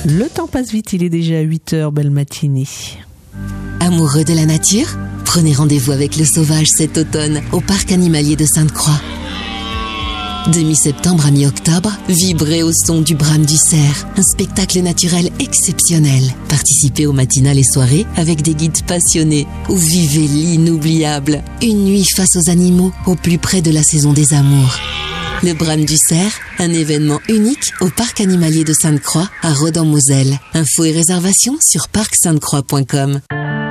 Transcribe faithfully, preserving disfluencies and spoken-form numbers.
Le temps passe vite, il est déjà huit heures, belle matinée. Amoureux de la nature ? Prenez rendez-vous avec le sauvage cet automne au parc animalier de Sainte-Croix. De mi-septembre à mi-octobre, vibrez au son du brame du cerf, un spectacle naturel exceptionnel. Participez aux matinales et soirées avec des guides passionnés ou vivez l'inoubliable, une nuit face aux animaux au plus près de la saison des amours. Le brame du cerf, un événement unique au parc animalier de Sainte-Croix à Rhodes-en-Moselle. Infos et réservations sur parc sainte croix point com.